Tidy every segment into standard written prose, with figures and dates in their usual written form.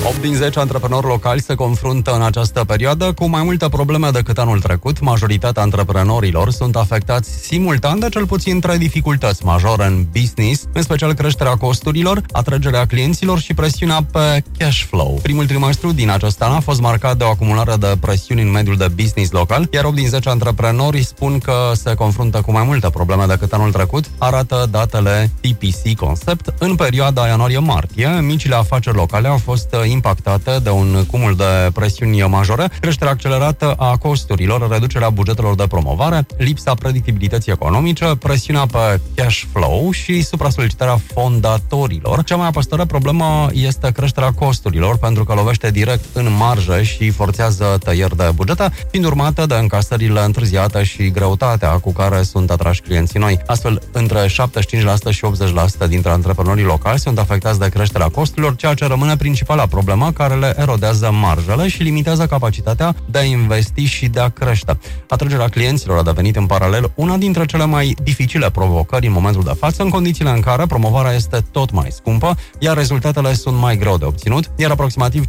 8 din 10 antreprenori locali se confruntă în această perioadă cu mai multe probleme decât anul trecut. Majoritatea antreprenorilor sunt afectați simultan de cel puțin 3 dificultăți majore în business, în special creșterea costurilor, atragerea clienților și presiunea pe cash flow. Primul trimestru din acest an a fost marcat de o acumulare de presiuni în mediul de business local, iar 8 din 10 antreprenori spun că se confruntă cu mai multe probleme decât anul trecut, arată datele TPC Concept. În perioada ianuarie-martie, micile afaceri locale au fost impactate de un cumul de presiuni majore, creșterea accelerată a costurilor, reducerea bugetelor de promovare, lipsa predictibilității economice, presiunea pe cash flow și supra-solicitarea fondatorilor. Cea mai apăsătoare problemă este creșterea costurilor, pentru că lovește direct în marjă și forțează tăieri de bugete, fiind urmată de încasările întârziate și greutatea cu care sunt atrași clienții noi. Astfel, între 75% și 80% dintre antreprenorii locali sunt afectați de creșterea costurilor, ceea ce rămâne principala problemă care le erodează marjele și limitează capacitatea de a investi și de a crește. Atragerea clienților a devenit în paralel una dintre cele mai dificile provocări în momentul de față, în condițiile în care promovarea este tot mai scumpă, iar rezultatele sunt mai greu de obținut, iar aproximativ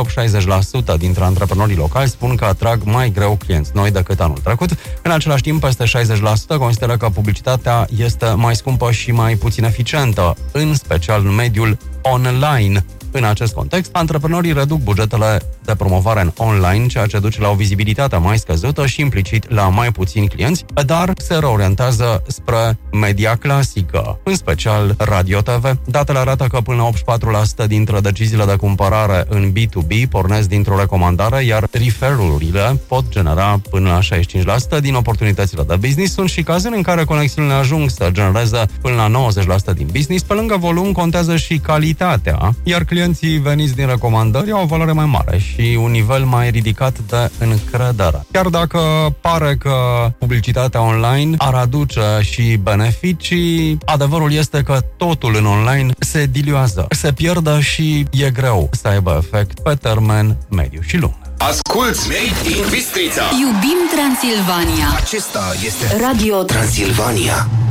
58-60% dintre antreprenorii locali spun că atrag mai greu clienți noi decât anul trecut. În același timp, peste 60% consideră că publicitatea este mai scumpă și mai puțin eficientă, în special în mediul online. În acest context, antreprenorii reduc bugetele de promovare în online, ceea ce duce la o vizibilitate mai scăzută și implicit la mai puțini clienți, dar se reorientează spre media clasică, în special radio TV. Datele arată că până la 84% dintre deciziile de cumpărare în B2B pornesc dintr-o recomandare, iar referral-urile pot genera până la 65% din oportunitățile de business. Sunt și cazuri în care conexiunile ajung să genereze până la 90% din business. Pe lângă volum, contează și calitatea, iar clienții veniți din recomandări au o valoare mai mare și un nivel mai ridicat de încredere. Chiar dacă pare că publicitatea online ar aduce și beneficii, adevărul este că totul în online se diluează, se pierde și e greu să aibă efect pe termen mediu și lung. Asculți Made in Bistrița. Iubim Transilvania. Acesta este Radio Transilvania.